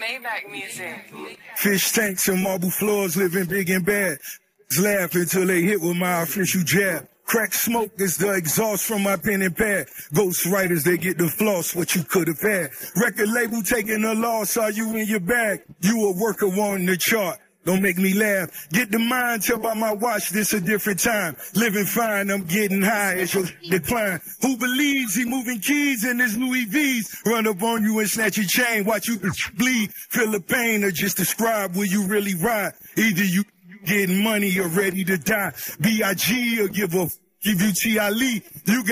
Maybach music. Fish tanks and marble floors, living big and bad. Laugh until they hit with my official jab. Crack smoke is the exhaust from my pen and pad. Ghost writers, they get the floss, what you could have had. Record label taking a loss, are you in your bag? You a worker wanting the chart. Don't make me laugh. Get the mind, tell by my watch, this a different time. Living fine, I'm getting high as your decline. Who believes he moving keys in his Louis V's? Run up on you and snatch your chain, watch you bleed. Feel the pain or just describe where you really ride. Either you getting money or ready to die. B.I.G. or give you T.I. Lee. You got